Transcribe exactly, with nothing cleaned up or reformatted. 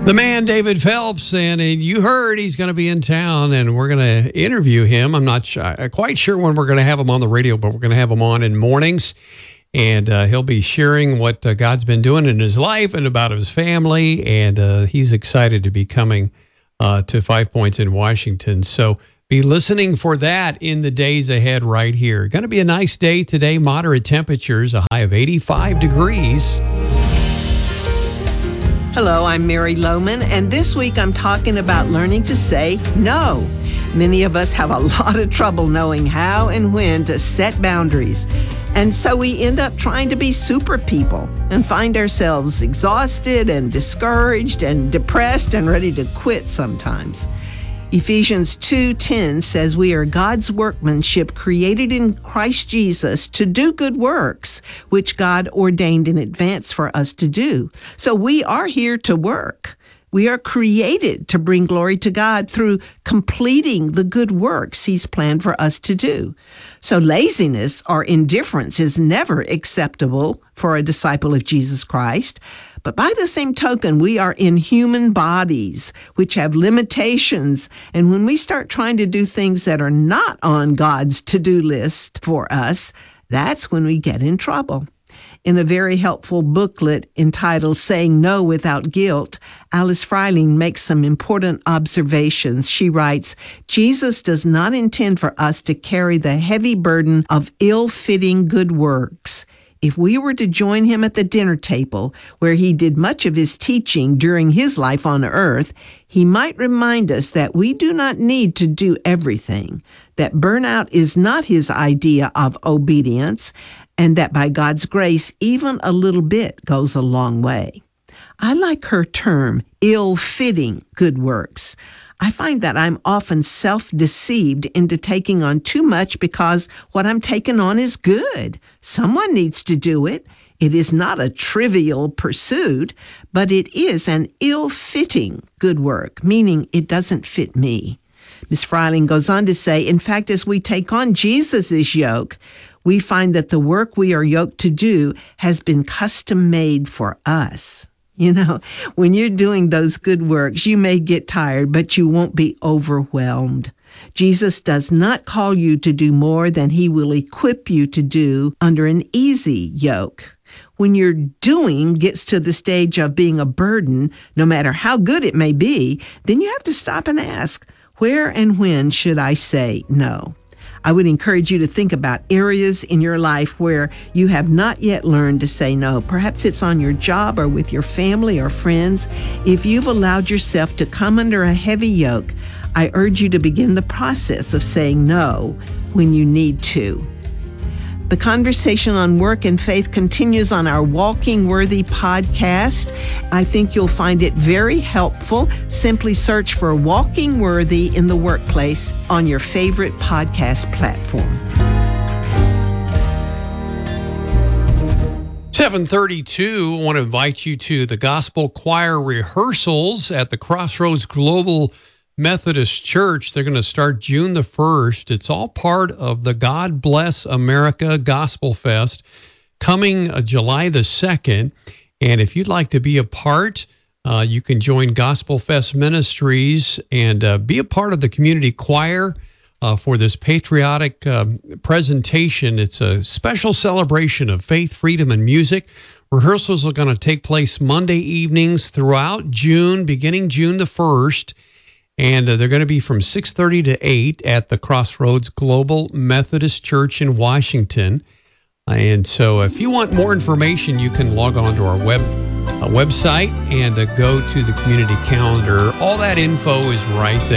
The man, David Phelps, and uh, you heard he's going to be in town, and we're going to interview him. I'm not sure, uh, quite sure when we're going to have him on the radio, but we're going to have him on in mornings, and uh, he'll be sharing what uh, God's been doing in his life and about his family, and uh, he's excited to be coming uh, to Five Points in Washington. So be listening for that in the days ahead right here. Going to be a nice day today, moderate temperatures, a high of eighty-five degrees. Hello, I'm Mary Lohman, and this week I'm talking about learning to say no. Many of us have a lot of trouble knowing how and when to set boundaries, and so we end up trying to be super people and find ourselves exhausted and discouraged and depressed and ready to quit sometimes. Ephesians two ten says we are God's workmanship created in Christ Jesus to do good works, which God ordained in advance for us to do. So we are here to work. We are created to bring glory to God through completing the good works He's planned for us to do. So laziness or indifference is never acceptable for a disciple of Jesus Christ. But by the same token, we are in human bodies, which have limitations. And when we start trying to do things that are not on God's to-do list for us, that's when we get in trouble. In a very helpful booklet entitled Saying No Without Guilt, Alice Freiling makes some important observations. She writes, Jesus does not intend for us to carry the heavy burden of ill-fitting good works. If we were to join him at the dinner table, where he did much of his teaching during his life on earth, he might remind us that we do not need to do everything, that burnout is not his idea of obedience, and that by God's grace, even a little bit goes a long way. I like her term, ill-fitting good works. I find that I'm often self-deceived into taking on too much because what I'm taking on is good. Someone needs to do it. It is not a trivial pursuit, but it is an ill-fitting good work, meaning it doesn't fit me. Miz Freiling goes on to say, in fact, as we take on Jesus' yoke, we find that the work we are yoked to do has been custom-made for us. You know, when you're doing those good works, you may get tired, but you won't be overwhelmed. Jesus does not call you to do more than he will equip you to do under an easy yoke. When your doing gets to the stage of being a burden, no matter how good it may be, then you have to stop and ask, where and when should I say no? I would encourage you to think about areas in your life where you have not yet learned to say no. Perhaps it's on your job or with your family or friends. If you've allowed yourself to come under a heavy yoke, I urge you to begin the process of saying no when you need to. The conversation on work and faith continues on our Walking Worthy podcast. I think you'll find it very helpful. Simply search for Walking Worthy in the workplace on your favorite podcast platform. seven thirty-two, I want to invite you to the gospel choir rehearsals at the Crossroads Global Methodist Church. They're going to start June the first. It's all part of the God Bless America Gospel Fest coming uh, July the second. And if you'd like to be a part, uh, you can join Gospel Fest Ministries and uh, be a part of the community choir uh, for this patriotic uh, presentation. It's a special celebration of faith, freedom, and music. Rehearsals are going to take place Monday evenings throughout June, beginning June the first. And uh, they're going to be from six thirty to eight at the Crossroads Global Methodist Church in Washington. And so if you want more information, you can log on to our web uh, website and uh, go to the community calendar. All that info is right there.